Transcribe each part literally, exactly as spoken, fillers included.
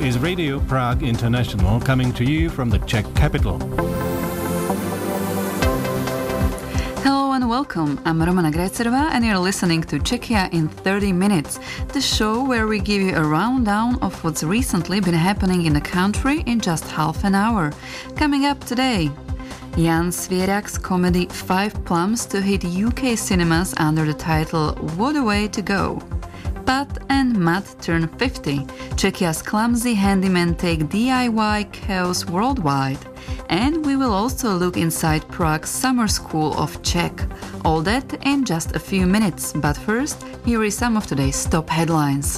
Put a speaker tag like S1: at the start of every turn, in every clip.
S1: is Radio Prague International, coming to you from the Czech capital.
S2: Hello and welcome. I'm Romana Grécerová and you're listening to Czechia in thirty minutes, the show where we give you a rundown of what's recently been happening in the country in just half an hour. Coming up today, Jan Svierak's comedy Five Plums to hit U K cinemas under the title What a Way to Go. Pat and Matt turn fifty. Czechia's clumsy handymen take D I Y chaos worldwide. And we will also look inside Prague's summer school of Czech. All that in just a few minutes. But first, here is some of today's top headlines.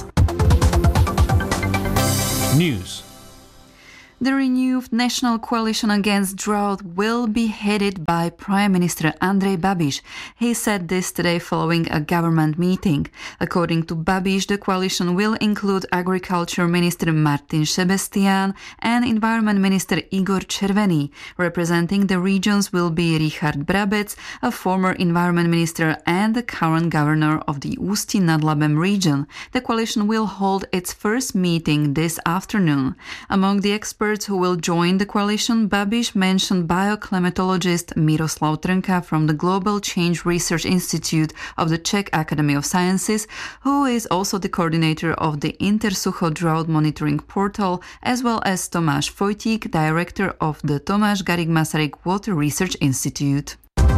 S1: News.
S2: The renewed National Coalition Against Drought will be headed by Prime Minister Andrej Babiš. He said this today following a government meeting. According to Babiš, the coalition will include Agriculture Minister Martin Šebestyán and Environment Minister Igor Červený. Representing the regions will be Richard Brabec, a former Environment Minister and the current Governor of the Ústí nad Labem region. The coalition will hold its first meeting this afternoon. Among the experts who will join the coalition, Babiš mentioned bioclimatologist Miroslav Trnka from the Global Change Research Institute of the Czech Academy of Sciences, who is also the coordinator of the Intersucho Drought Monitoring Portal, as well as Tomáš Fojtík, director of the Tomáš Garrigue Masaryk Water Research Institute.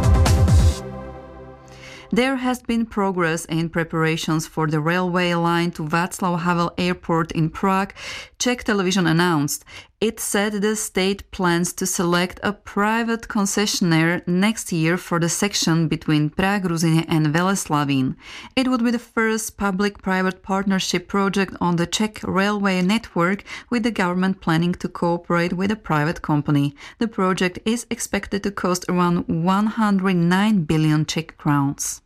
S2: There has been progress in preparations for the railway line to Václav Havel Airport in Prague, Czech television announced. It said the state plans to select a private concessionaire next year for the section between Prague, Ruzyně and Veleslavín. It would be the first public-private partnership project on the Czech railway network, with the government planning to cooperate with a private company. The project is expected to cost around one hundred nine billion Czech crowns.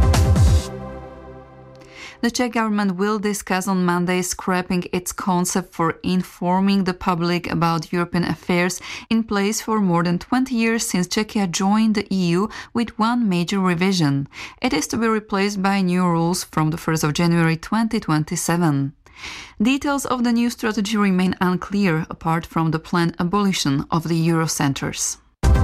S2: The Czech government will discuss on Monday scrapping its concept for informing the public about European affairs, in place for more than twenty years since Czechia joined the E U, with one major revision. It is to be replaced by new rules from the first of January twenty twenty-seven. Details of the new strategy remain unclear, apart from the planned abolition of the Eurocenters.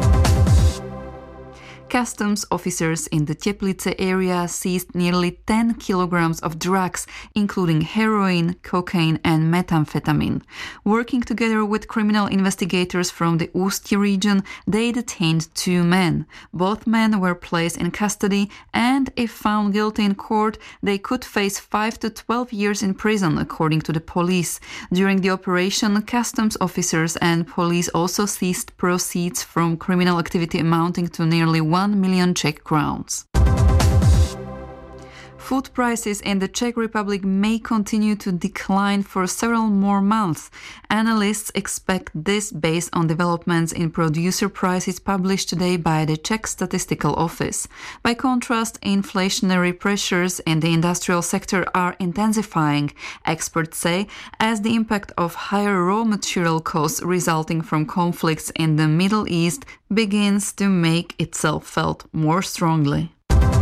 S2: Customs officers in the Teplice area seized nearly ten kilograms of drugs, including heroin, cocaine and methamphetamine. Working together with criminal investigators from the Ústí region, they detained two men. Both men were placed in custody and, if found guilty in court, they could face five to twelve years in prison, according to the police. During the operation, customs officers and police also seized proceeds from criminal activity amounting to nearly one million Czech crowns. Food prices in the Czech Republic may continue to decline for several more months. Analysts expect this based on developments in producer prices published today by the Czech Statistical Office. By contrast, inflationary pressures in the industrial sector are intensifying, experts say, as the impact of higher raw material costs resulting from conflicts in the Middle East begins to make itself felt more strongly.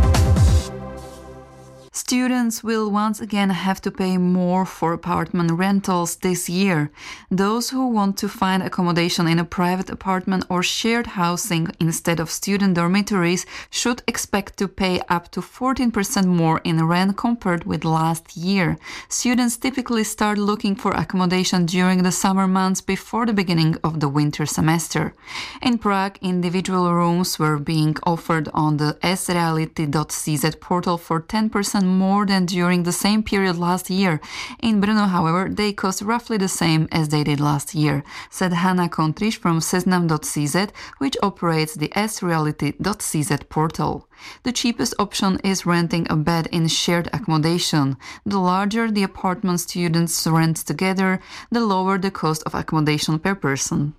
S2: Students will once again have to pay more for apartment rentals this year. Those who want to find accommodation in a private apartment or shared housing instead of student dormitories should expect to pay up to fourteen percent more in rent compared with last year. Students typically start looking for accommodation during the summer months before the beginning of the winter semester. In Prague, individual rooms were being offered on the s reality dot c z portal for ten percent more than during the same period last year. In Brno, however, they cost roughly the same as they did last year, said Hanna Kontriš from seznam dot c z, which operates the s reality dot c z portal. The cheapest option is renting a bed in shared accommodation. The larger the apartment students rent together, the lower the cost of accommodation per person.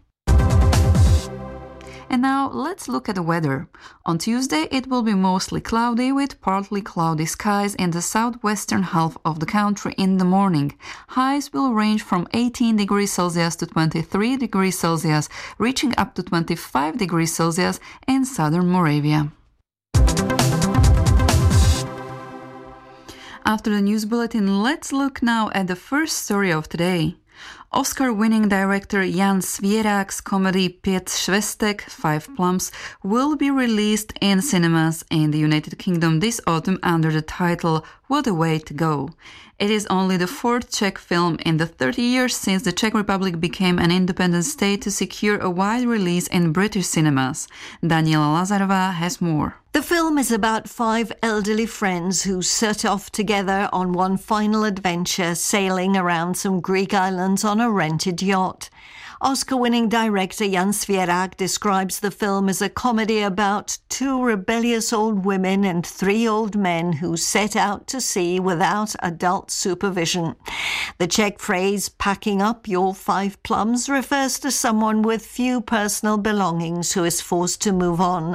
S2: And now let's look at the weather. On Tuesday it will be mostly cloudy with partly cloudy skies in the southwestern half of the country in the morning. Highs will range from eighteen degrees Celsius to twenty-three degrees Celsius, reaching up to twenty-five degrees Celsius in southern Moravia. After the news bulletin, let's look now at the first story of today. Oscar-winning director Jan Svierak's comedy Pět švestek, Five Plums, will be released in cinemas in the United Kingdom this autumn under the title What a Way to Go. It is only the fourth Czech film in the thirty years since the Czech Republic became an independent state to secure a wide release in British cinemas. Daniela Lazarova has more.
S3: The film is about five elderly friends who set off together on one final adventure, sailing around some Greek islands on a rented yacht. Oscar-winning director Jan Svierak describes the film as a comedy about two rebellious old women and three old men who set out to sea without adult supervision. The Czech phrase, packing up your five plums, refers to someone with few personal belongings who is forced to move on